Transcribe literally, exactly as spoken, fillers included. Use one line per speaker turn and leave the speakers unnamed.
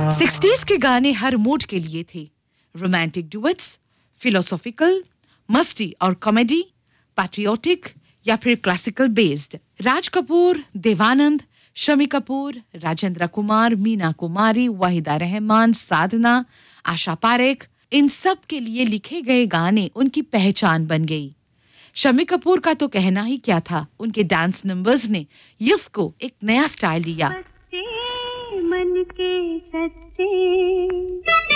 Sixties के गाने हर mood के लिए थे। रोमांटिक डुएट्स, फिलोसॉफिकल, मस्ती और कॉमेडी, पैट्रियोटिक या फिर क्लासिकल बेस्ड। राज कपूर, देवानंद, शमी कपूर, राजेंद्र कुमार, मीना कुमारी, वाहिदा रहमान, साधना, आशा पारेख, इन सब के लिए लिखे गए गाने उनकी पहचान बन गई। शमी कपूर का तो कहना ही क्या था, उनके डांस नंबर्स ने यूथ को एक नया स्टाइल दिया।
बच्चे मन के सच्चे